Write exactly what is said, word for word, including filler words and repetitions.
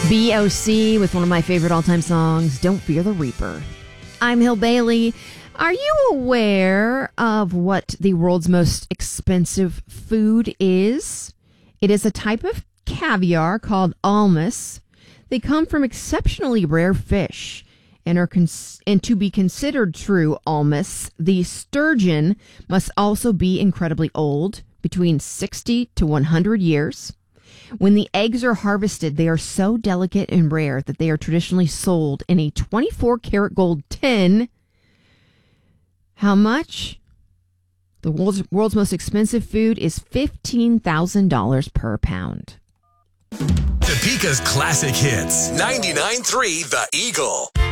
B O C with one of my favorite all-time songs, Don't Fear the Reaper. I'm Hill Bailey. Are you aware of what the world's most expensive food is? It is a type of caviar called almas. They come from exceptionally rare fish and are cons- and to be considered true almas, the sturgeon must also be incredibly old, between sixty to one hundred years. When the eggs are harvested, they are so delicate and rare that they are traditionally sold in a twenty-four karat gold tin. How much? The world's, world's most expensive food is fifteen thousand dollars per pound. Topeka's classic hits. ninety-nine point three The Eagle.